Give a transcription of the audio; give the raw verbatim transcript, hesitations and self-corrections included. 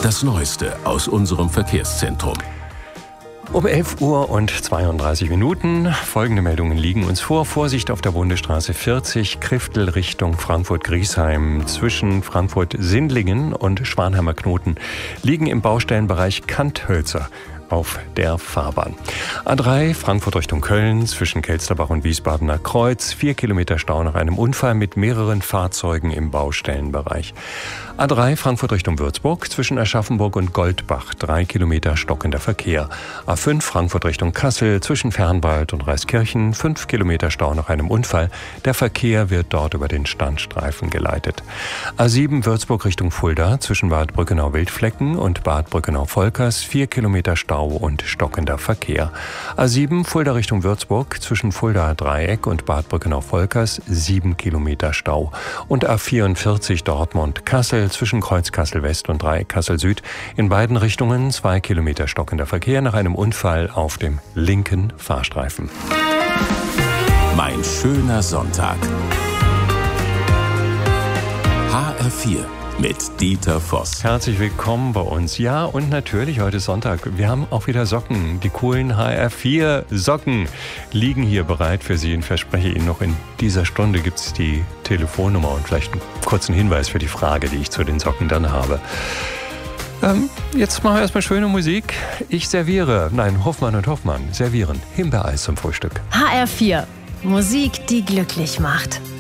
Das Neueste aus unserem Verkehrszentrum. Um elf Uhr und zweiunddreißig Minuten. Folgende Meldungen liegen uns vor. Vorsicht auf der Bundesstraße vierzig, Kriftel Richtung Frankfurt-Griesheim. Zwischen Frankfurt-Sindlingen und Schwanheimer Knoten liegen im Baustellenbereich Kanthölzer auf der Fahrbahn. A drei Frankfurt Richtung Köln zwischen Kelsterbach und Wiesbadener Kreuz. Vier Kilometer Stau nach einem Unfall mit mehreren Fahrzeugen im Baustellenbereich. A drei Frankfurt Richtung Würzburg zwischen Aschaffenburg und Goldbach. Drei Kilometer stockender Verkehr. A fünf Frankfurt Richtung Kassel zwischen Fernwald und Reiskirchen. Fünf Kilometer Stau nach einem Unfall. Der Verkehr wird dort über den Standstreifen geleitet. A sieben Würzburg Richtung Fulda zwischen Bad Brückenau-Wildflecken und Bad Brückenau-Volkers. Vier Kilometer Stau und stockender Verkehr. A sieben Fulda Richtung Würzburg zwischen Fulda Dreieck und Bad Brückenau-Volkers. Sieben Kilometer Stau. Und A vierundvierzig Dortmund-Kassel zwischen Kreuz Kassel West und Dreieck Kassel Süd. In beiden Richtungen zwei Kilometer stockender Verkehr nach einem Unfall auf dem linken Fahrstreifen. Mein schöner Sonntag. H R vier mit Dieter Voss. Herzlich willkommen bei uns. Ja, und natürlich heute ist Sonntag. Wir haben auch wieder Socken. Die coolen H R vier Socken liegen hier bereit für Sie. Und verspreche Ihnen noch, in dieser Stunde gibt es die Telefonnummer und vielleicht einen kurzen Hinweis für die Frage, die ich zu den Socken dann habe. Ähm, jetzt machen wir erstmal schöne Musik. Ich serviere, nein, Hoffmann und Hoffmann servieren Himbeereis zum Frühstück. H R vier. Musik, die glücklich macht.